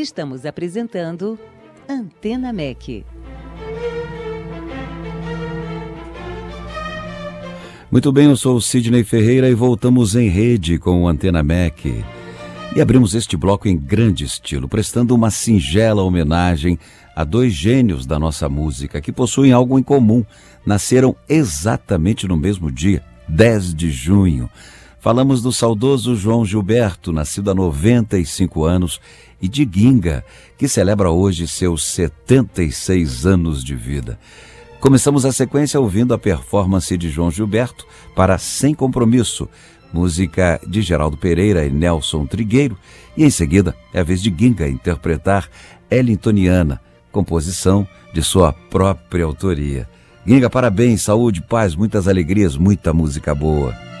Estamos apresentando Antena MEC. Muito bem, eu sou o Sidney Ferreira e voltamos em rede com o Antena MEC. E abrimos este bloco em grande estilo, prestando uma singela homenagem a dois gênios da nossa música que possuem algo em comum. Nasceram exatamente no mesmo dia, 10 de junho. Falamos do saudoso João Gilberto, nascido há 95 anos, e de Ginga, que celebra hoje seus 76 anos de vida. Começamos a sequência ouvindo a performance de João Gilberto para Sem Compromisso, música de Geraldo Pereira e Nelson Trigueiro, e em seguida é a vez de Ginga interpretar Ellingtoniana, composição de sua própria autoria. Ginga, parabéns, saúde, paz, muitas alegrias, muita música boa.